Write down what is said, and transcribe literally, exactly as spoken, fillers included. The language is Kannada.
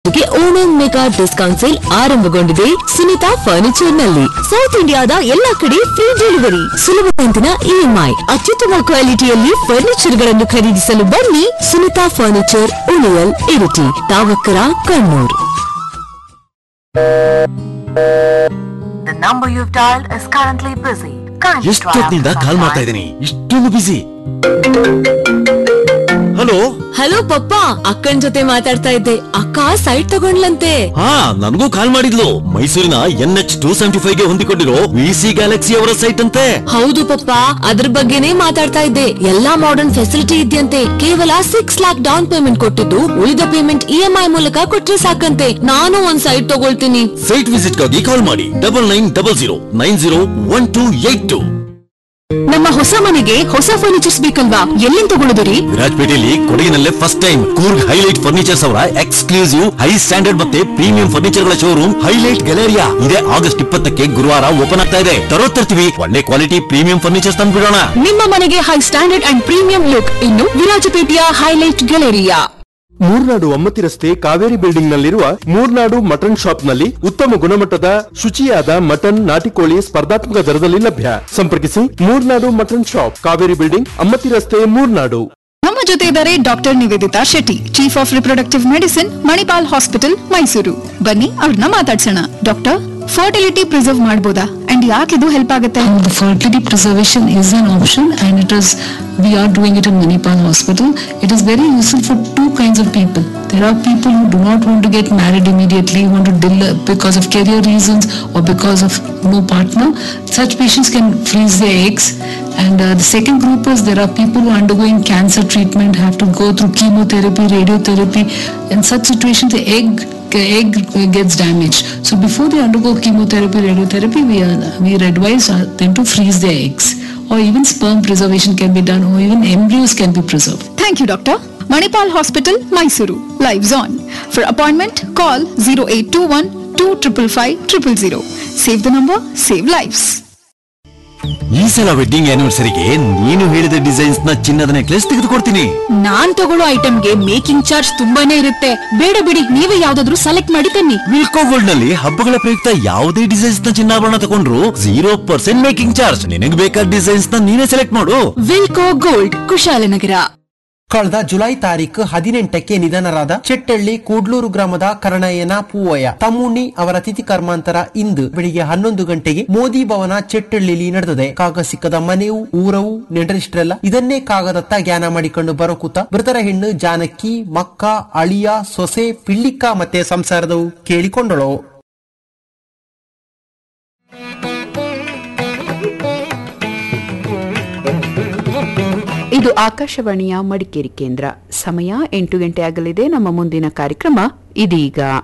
ಓಣಂ ಮೆಗಾ ಡಿಸ್ಕೌಂಟ್ ಸೇಲ್ ಆರಂಭಗೊಂಡಿದೆ ಸುನಿತಾ ಫರ್ನಿಚರ್ ನಲ್ಲಿ. ಸೌತ್ ಇಂಡಿಯಾದ ಎಲ್ಲಾ ಕಡೆ ಫ್ರೀ ಡೆಲಿವರಿ, ಸುಲಭ ಕಂತಿನ ಇಎಂಐ, ಅತ್ಯುತ್ತಮ ಕ್ವಾಲಿಟಿಯಲ್ಲಿ ಫರ್ನಿಚರ್ ಗಳನ್ನು ಖರೀದಿಸಲು ಬನ್ನಿ. Sunita furniture, ಉಳಿಯಲ್, Iritty, Thavakkara, Kannur. The number you've dialed is currently busy. ಎಷ್ಟೊತ್ತಿನಿಂದ ಕಾಲ್ ಮಾಡ್ತಾ ಇದ್ದೀನಿ, ಇಷ್ಟೊಂದು ಬಿಸಿ. ಹಲೋ ಹಲೋ ಪಪ್ಪ, ಅಕ್ಕನ್ ಜೊತೆ ಮಾತಾಡ್ತಾ ಇದ್ದೆ. ಅಕ್ಕ ಸೈಟ್ ತಗೊಂಡ್ಲಂತೆ. ಹಾ, ನನಗೂ ಕಾಲ್ ಮಾಡಿದ್ಲು. ಮೈಸೂರಿನ N H two seventy five ಗೆ ಹೊಂದಿಕೊಂಡಿರೋ ವಿ ಸಿ ಗ್ಯಾಲಕ್ಸಿ ಅವರ ಸೈಟ್ ಅಂತೆ. ಹೌದು ಪಪ್ಪ, ಅದ್ರ ಬಗ್ಗೆನೇ ಮಾತಾಡ್ತಾ ಇದ್ದೆ. ಎಲ್ಲಾ ಮಾಡರ್ನ್ ಫೆಸಿಲಿಟಿ ಇದೆಯಂತೆ. ಕೇವಲ ಸಿಕ್ಸ್ ಲ್ಯಾಕ್ ಡೌನ್ ಪೇಮೆಂಟ್ ಕೊಟ್ಟಿದ್ದು, ಉಳಿದ ಪೇಮೆಂಟ್ ಇಎಂಐ ಮೂಲಕ ಕೊಟ್ರೆ ಸಾಕಂತೆ. ನಾನು ಒಂದ್ ಸೈಟ್ ತಗೊಳ್ತೀನಿ. ಸೈಟ್ ವಿಸಿಟ್ ಗಾಗಿ ಕಾಲ್ ಮಾಡಿ double nine double zero nine zero one two eight two. ನಮ್ಮ ಹೊಸ ಮನೆಗೆ ಹೊಸ ಫರ್ನಿಚರ್ಸ್ ಬೇಕಲ್ವಾ? ಎಲ್ಲಿಂದ ತಗೊಳ್ಳೋದ್ರಿ? ವಿರಾಜಪೇಟೆಯಲ್ಲಿ ಕೊಡಗಿನಲ್ಲೇ first time Coorg highlight furnitures ಅವರ ಎಕ್ಸ್ಕ್ಲೂಸಿವ್ ಹೈ ಸ್ಟ್ಯಾಂಡರ್ಡ್ ಮತ್ತೆ ಪ್ರೀಮಿಯಂ ಫರ್ನಿಚರ್ ಗಳ ಶೋರೂಮ್ ಹೈಲೈಟ್ ಗ್ಯಾಲರಿಯಾ ಇದೆ. ಆಗಸ್ಟ್ ಇಪ್ಪತ್ತಕ್ಕೆ ಗುರುವಾರ ಓಪನ್ ಆಗ್ತಾ ಇದೆ. ತರೋ ತರ್ತೀವಿ, ಒಳ್ಳೆ ಕ್ವಾಲಿಟಿ ಪ್ರೀಮಿಯಂ ಫರ್ನಿಚರ್ಸ್ ತಂದ್ಬಿಡೋಣ. ನಿಮ್ಮ ಮನೆಗೆ high standard and premium look ಇನ್ನು ವಿರಾಜಪೇಟೆಯ ಹೈಲೈಟ್ ಗ್ಯಾಲರಿಯಾ. ಮೂರ್ನಾಡು ಒಮ್ಮತಿ ರಸ್ತೆ ಕಾವೇರಿ ಬಿಲ್ಡಿಂಗ್ ನಲ್ಲಿರುವ ಮೂರ್ನಾಡು ಮಟನ್ ಶಾಪ್ ನಲ್ಲಿ ಉತ್ತಮ ಗುಣಮಟ್ಟದ ಶುಚಿಯಾದ ಮಟನ್, ನಾಟಿಕೋಳಿ ಸ್ಪರ್ಧಾತ್ಮಕ ದರದಲ್ಲಿ ಲಭ್ಯ. ಸಂಪರ್ಕಿಸಿ Murnad mutton shop, Kaveri building, Ammathi ರಸ್ತೆ, ಮೂರ್ನಾಡು. ನಮ್ಮ ಜೊತೆ ಇದ್ದಾರೆ doctor Nivedita Shetty, chief of reproductive medicine, Manipal hospital, Mysuru. ಬನ್ನಿ ಅವ್ರನ್ನ ಮಾತಾಡ್ಸೋಣ. ಡಾಕ್ಟರ್, ಫರ್ಟಿಲಿಟಿ ಪ್ರಿಸರ್ವ್ ಮಾಡಬಹುದಾ ಅಂಡ್ ಯಾಕೆ ಇದು ಹೆಲ್ಪ್ ಆಗುತ್ತೆ? The fertility preservation is an option and it is, we are doing it in Manipal Hospital. It is very useful for two kinds of people. There are people who do not want to get married immediately, want to delay because of career reasons or because of no partner. Such patients can freeze their eggs. And uh, the second group is, there are people who are undergoing cancer treatment, have to go through chemotherapy, radiotherapy. In such situations, the egg egg gets damaged. So before they undergo chemotherapy, radiotherapy, we are, we advise them to freeze their eggs. Or even sperm preservation can be done, or even embryos can be preserved. Thank you, doctor. Manipal Hospital, Mysuru. Lives on. For appointment, call zero eight two one two five five zero zero zero. Save the number, save lives. ಈ ಸಲ ವೆಡ್ಡಿಂಗ್ ಆನಿವರ್ಸರಿಗೆ ನೀನು ಹೇಳಿದ ಡಿಸೈನ್ಸ್ ನ ಚಿನ್ನದ ನೆಕ್ಲೆಸ್ ತೆಗೆದುಕೊಡ್ತೀನಿ. ನಾನ್ ತಗೊಳ್ಳೋ ಐಟಮ್ಗೆ ಮೇಕಿಂಗ್ ಚಾರ್ಜ್ ತುಂಬಾನೇ ಇರುತ್ತೆ. ಬೇಡ ಬಿಡಿ, ನೀವೇ ಯಾವ್ದಾದ್ರು ಸೆಲೆಕ್ಟ್ ಮಾಡಿ ತನ್ನಿ. ವಿಲ್ಕೋ ಗೋಲ್ಡ್ ನಲ್ಲಿ ಹಬ್ಬಗಳ ಪ್ರಯುಕ್ತ ಯಾವುದೇ ಡಿಸೈನ್ಸ್ ನ ಚಿನ್ನಾಭರಣ ತಗೊಂಡ್ರು ಜೀರೋ ಪರ್ಸೆಂಟ್ ಮೇಕಿಂಗ್ ಚಾರ್ಜ್. ನಿನಗೆ ಬೇಕಾದ ಡಿಸೈನ್ಸ್ ನ ನೀನೇ ಸೆಲೆಕ್ಟ್ ಮಾಡು. ವಿಲ್ಕೋ ಗೋಲ್ಡ್, ಕುಶಾಲನಗರ. ಕಳೆದ ಜುಲೈ ತಾರೀಕು ಹದಿನೆಂಟಕ್ಕೆ ನಿಧನರಾದ ಚೆಟ್ಟಳ್ಳಿ ಕೂಡ್ಲೂರು ಗ್ರಾಮದ ಕರಣಯ್ಯನ ಪೂವಯ್ಯ ತಮ್ಮುಣ್ಣಿ ಅವರ ತಿಥಿ ಕರ್ಮಾಂತರ ಇಂದು ಬೆಳಿಗ್ಗೆ ಹನ್ನೊಂದು ಗಂಟೆಗೆ ಮೋದಿ ಭವನ ಚೆಟ್ಟಳ್ಳಿಲಿ ನಡೆದಿದೆ. ಕಾಗ ಸಿಕ್ಕದ ಮನೆಯೂ ಊರವು ನೆಂಟರಿಷ್ಟರೆಲ್ಲ ಇದನ್ನೇ ಕಾಗದತ್ತ ಜ್ಞಾನ ಮಾಡಿಕೊಂಡು ಬರೋಕೂತ ಮೃತರ ಹೆಣ್ಣು ಜಾನಕಿ, ಮಕ್ಕ, ಅಳಿಯ, ಸೊಸೆ, ಪಿಳ್ಳಿಕ್ಕ ಮತ್ತೆ ಸಂಸಾರದವು ಕೇಳಿಕೊಂಡಳು. ಇದು ಆಕಾಶವಾಣಿಯ ಮಡಿಕೇರಿ ಕೇಂದ್ರ. ಸಮಯ ಎಂಟು ಗಂಟೆ ಆಗಲಿದೆ. ನಮ್ಮ ಮುಂದಿನ ಕಾರ್ಯಕ್ರಮ ಇದೀಗ.